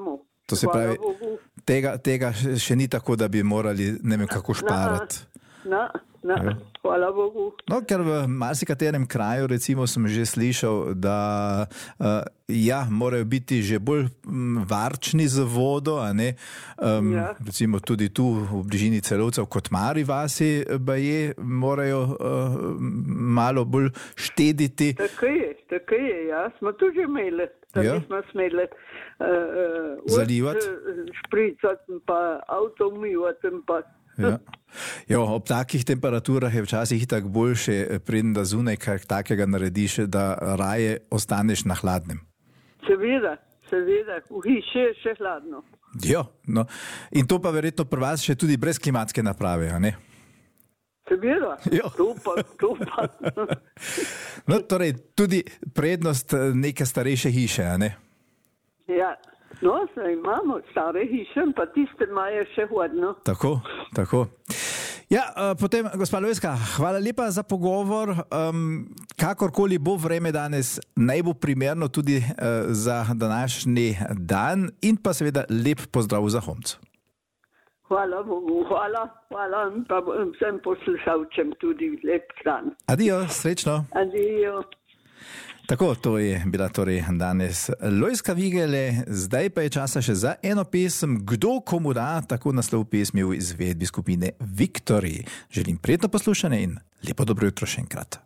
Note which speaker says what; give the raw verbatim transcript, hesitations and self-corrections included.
Speaker 1: imamo.
Speaker 2: To se pravi, tega, tega še ni tako, da bi morali ne vem kako šparati.
Speaker 1: Na, na, na. Hvala Bogu.
Speaker 2: No, ker v marsikaterem kraju, recimo, sem že slišal, da uh, ja, morajo biti že bolj m, varčni z vodo, a ne? Um, ja. Recimo tudi tu v bližini Celovca, v Kotmari vasi, baje, morajo uh, malo bolj štediti.
Speaker 1: Tako je, tako je, ja. Smo tu že imeli.
Speaker 2: Ja.
Speaker 1: Smo smeli uh,
Speaker 2: zalivati,
Speaker 1: špricati pa avto umivati pa.
Speaker 2: Ja. Jo, ob takih temperaturah je včasih tako boljše, preden da zunaj kaj takega narediš, da raje ostaneš na hladnem.
Speaker 1: Seveda, seveda, v hiši je še hladno.
Speaker 2: Jo, no. In to pa verjetno pri vas še tudi brez klimatske naprave, a ne?
Speaker 1: Seveda, to pa, to pa.
Speaker 2: No, torej, tudi prednost neke starejše hiše, a ne?
Speaker 1: Ja. No, zdaj imamo stare hiše, pa tiste imajo še hladno.
Speaker 2: Tako, tako. Ja, potem, gospa Lojska, hvala lepa za pogovor. Um, kakorkoli bo vreme danes, naj bo primerno tudi uh, za današnji dan in pa seveda lep pozdrav za Homc.
Speaker 1: Hvala Bogu, hvala, hvala in pa vsem poslušalcem tudi lep dan.
Speaker 2: Adijo, srečno.
Speaker 1: Adijo.
Speaker 2: Tako, to je bila torej danes Lojska Vigele, zdaj pa je časa še za eno pesem. Kdo komu da, tako naslov pesmi v izvedbi skupine Victory. Želim prijetno poslušanje in lepo dobro jutro še enkrat.